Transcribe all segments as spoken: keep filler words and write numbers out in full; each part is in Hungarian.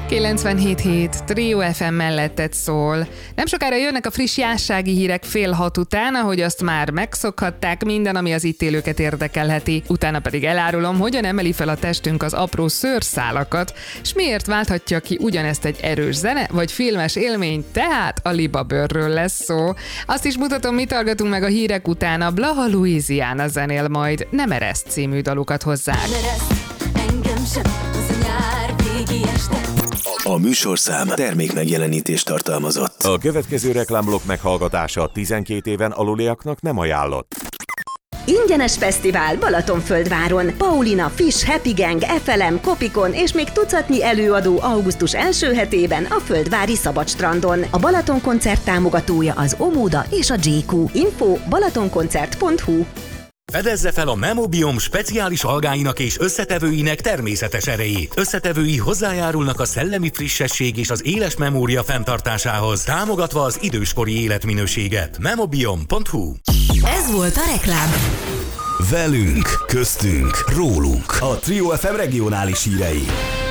kilencvenhét hét Trio ef em mellettet szól. Nem sokára jönnek a friss jássági hírek fél hat után, ahogy azt már megszokhatták, minden, ami az itt élőket érdekelheti. Utána pedig elárulom, hogyan emeli fel a testünk az apró szőrszálakat, és miért válthatja ki ugyanezt egy erős zene vagy filmes élmény, tehát a libabőrről lesz szó. Azt is mutatom, mit hallgatunk meg a hírek után, a Blaha Louisiana zenél majd Nem ereszt című dalukat hozzák. Engem sem, az a nyár végi este. A műsorszám termékmegjelenítést tartalmazott. A következő reklámblokk meghallgatása tizenkét éven aluliaknak nem ajánlott. Ingyenes fesztivál Balatonföldváron. Paulina, Fish, Happy Gang, ef el em, Kopikon és még tucatnyi előadó augusztus első hetében a Földvári Szabadstrandon. A Balaton koncert támogatója az Omuda és a jé kú. Info balatonkoncert pont hu. Fedezze fel a Memobiom speciális algáinak és összetevőinek természetes erejét. Összetevői hozzájárulnak a szellemi frissesség és az éles memória fenntartásához, támogatva az időskori életminőséget. memobiom pont hu. Ez volt a reklám. Velünk, köztünk, rólunk. A Trio ef em regionális hírei.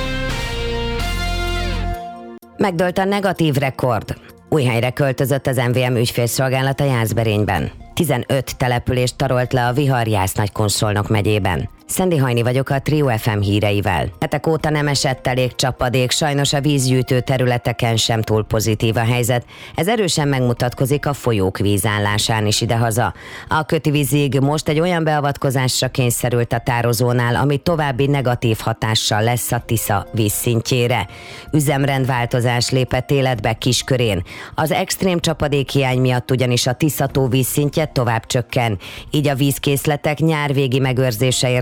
Megdőlt a negatív rekord. Új helyre költözött az em vé em ügyfélszolgálata Jászberényben. tizenöt települést tarolt le a vihar Jász-Nagykun-Szolnok megyében. Szendi Hajni vagyok a Trio ef em híreivel. Hetek óta nem esett elég csapadék, sajnos a vízgyűjtő területeken sem túl pozitív a helyzet. Ez erősen megmutatkozik a folyók vízállásán is idehaza. A Kötivízig most egy olyan beavatkozásra kényszerült a tározónál, ami további negatív hatással lesz a Tisza vízszintjére. Üzemrendváltozás lépett életbe Kiskörén. Az extrém csapadékhiány miatt ugyanis a Tisza tó vízszintje tovább csökken, így a vízkészletek nyárvégi megőrzése